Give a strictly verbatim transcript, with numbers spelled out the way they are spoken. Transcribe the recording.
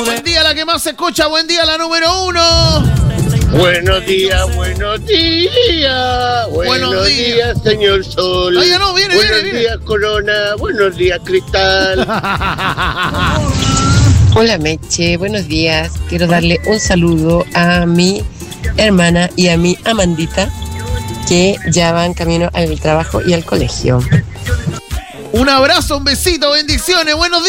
Buen día, la que más se escucha. Buen día, la número uno. Buenos días, buenos días. Buenos, buenos días. días, señor Sol. Ay, no, viene, buenos viene, días, viene. Corona. Buenos días, Cristal. Hola, Meche. Buenos días. Quiero darle un saludo a mi hermana y a mi Amandita, que ya van camino al trabajo y al colegio. Un abrazo, un besito, bendiciones. Buenos días.